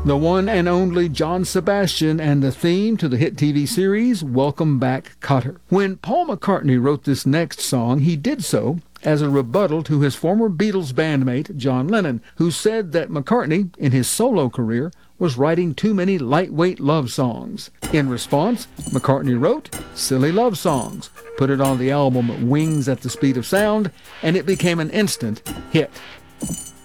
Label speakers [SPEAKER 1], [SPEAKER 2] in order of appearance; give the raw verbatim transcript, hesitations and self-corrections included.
[SPEAKER 1] The one and only John Sebastian, and the theme to the hit T V series Welcome Back, Kotter. When Paul McCartney wrote this next song, he did so as a rebuttal to his former Beatles bandmate, John Lennon, who said that McCartney, in his solo career, was writing too many lightweight love songs. In response, McCartney wrote Silly Love Songs, put it on the album Wings at the Speed of Sound, and it became an instant hit.